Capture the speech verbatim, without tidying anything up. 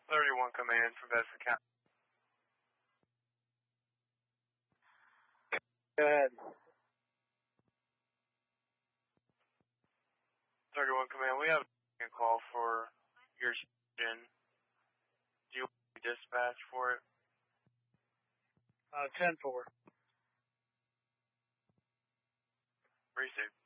thirty-one command for Bedford County. Go ahead. thirty-one command, we have a call for your station. Do you want to dispatch for it? Uh, ten four. Receive.